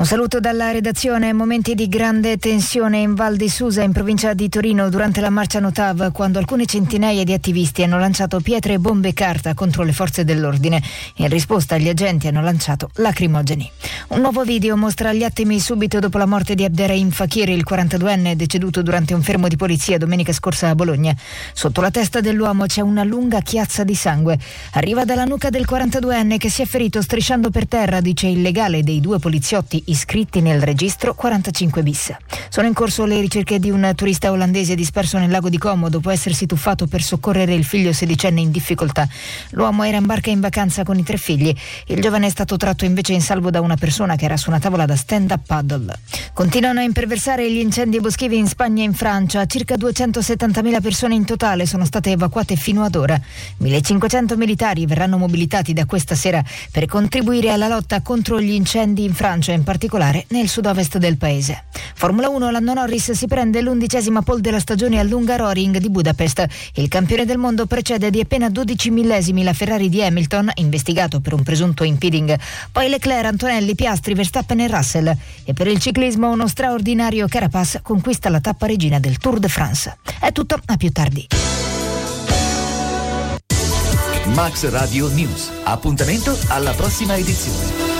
Un saluto dalla redazione. Momenti di grande tensione in Val di Susa, in provincia di Torino, durante la marcia Notav, quando alcune centinaia di attivisti hanno lanciato pietre e bombe carta contro le forze dell'ordine. In risposta gli agenti hanno lanciato lacrimogeni. Un nuovo video mostra gli attimi subito dopo la morte di Abderrahim Fakir, il 42enne deceduto durante un fermo di polizia domenica scorsa a Bologna. Sotto la testa dell'uomo c'è una lunga chiazza di sangue. Arriva dalla nuca del 42enne che si è ferito strisciando per terra, dice il legale dei due poliziotti iscritti nel registro 45 bis. Sono in corso le ricerche di un turista olandese disperso nel lago di Como dopo essersi tuffato per soccorrere il figlio sedicenne in difficoltà. L'uomo era in barca in vacanza con i 3 figli. Il giovane è stato tratto invece in salvo da una persona che era su una tavola da stand-up paddle. Continuano a imperversare gli incendi boschivi in Spagna e in Francia. Circa 270.000 persone in totale sono state evacuate fino ad ora. 1.500 militari verranno mobilitati da questa sera per contribuire alla lotta contro gli incendi in Francia, in particolare nel sud-ovest del paese. Formula 1, Lando Norris si prende l'11ª pole della stagione all'Hungaroring di Budapest. Il campione del mondo precede di appena 12 millesimi la Ferrari di Hamilton, investigato per un presunto impeding. Poi Leclerc, Antonelli, Piastri, Verstappen e Russell. E per il ciclismo uno straordinario Carapaz conquista la tappa regina del Tour de France. È tutto, a più tardi. Max Radio News. Appuntamento alla prossima edizione.